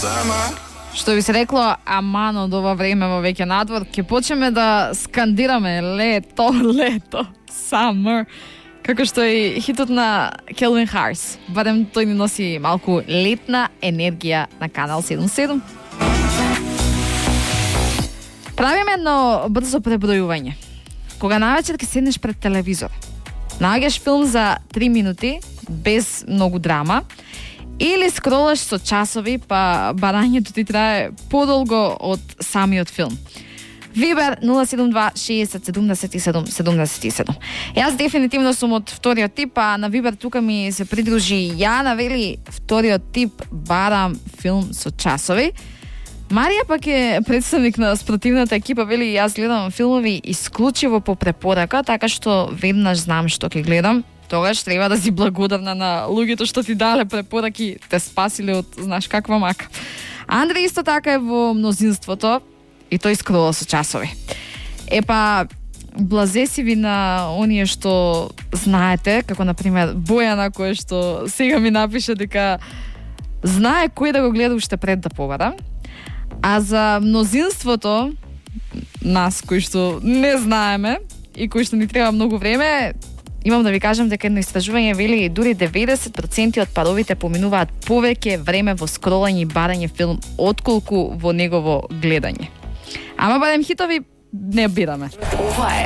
Што би се рекло, аман од ова време во веќе надвор, ќе почнеме да скандираме лето, лето, summer, како што е хитот на Келвин Харис. Барем тој ни носи малку летна енергија на Канал 77. Правиме едно брзо пребројување. Кога навечер ќе седнеш пред телевизор, наоѓаш филм за 3 минути, без многу драма, или скролаш со часови, па барањето ти трае подолго од самиот филм. Вибер 072 60 77 77. Јас дефинитивно сум од вториот тип, а на Вибер тука ми се придружи Јана, вели вториот тип, барам филм со часови. Марија пак е представник на спротивната екипа, вели јас гледам филмови исклучиво по препорака, така што веднаш знам што ќе гледам. Тогаш треба да си благодарна на луѓето што ти дале препораки, те спасиле од знаш каква мака. Андре исто така е во мнозинството и тој скрола со часови. Епа, блазе си ви на оние што знаете, како например Бојана, кој што сега ми напише дека знае кој да го гледа уште пред да побара. А за мнозинството, нас кои што не знаеме и кои што ни треба многу време, имам да ви кажам дека едно истражување вели дури 90% од паровите поминуваат повеќе време во скролање и барање филм отколку во негово гледање. Ама барем хитови не бираме.